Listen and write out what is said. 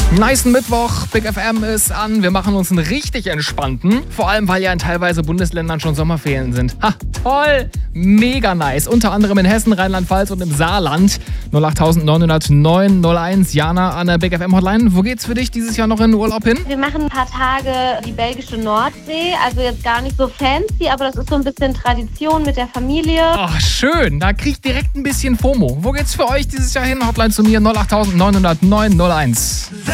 Nicen Mittwoch, Big FM ist an. Wir machen uns einen richtig entspannten. Vor allem, weil ja in teilweise Bundesländern schon Sommerferien sind. Ha, toll! Mega nice. Unter anderem in Hessen, Rheinland-Pfalz und im Saarland. 08909 01. Jana an der Big FM Hotline. Wo geht's für dich dieses Jahr noch in den Urlaub hin? Wir machen ein paar Tage die belgische Nordsee. Also jetzt gar nicht so fancy, aber das ist so ein bisschen Tradition mit der Familie. Ach, schön. Da krieg ich direkt ein bisschen FOMO. Wo geht's für euch dieses Jahr hin? Hotline zu mir 08909 01.